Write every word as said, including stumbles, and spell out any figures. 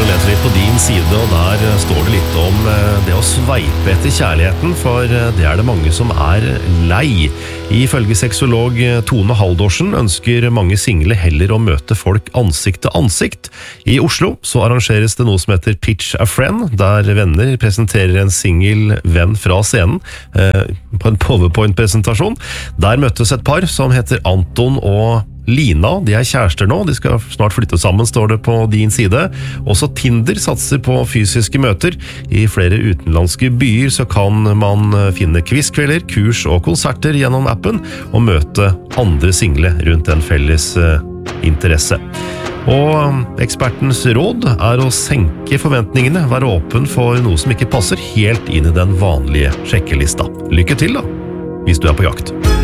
sitter og leser litt på din side, og der står det litt om det å sveipe etter kjærligheten, for det er det mange som er lei. Ifølge sexolog Tone Haldorsen ønsker mange single heller å møte folk ansikt til ansikt. I Oslo så arrangeres det noe som heter Pitch a Friend, der venner presenterer en single venn fra scenen eh, på en PowerPoint-presentasjon. Der møttes et par som heter Anton og Lina, de er kjærester nå, de skal snart flytte sammen, står det på din side. Også Tinder satser på fysiske møter. I flere utenlandske byer så kan man finne quizkvelder, kurs og konserter gjennom appen, og møte andre single rundt en felles uh, interesse. Og ekspertens råd er å senke forventningene, være åpen for noe som ikke passer helt inn i den vanlige sjekkelista. Lykke til da, hvis du er på jakt.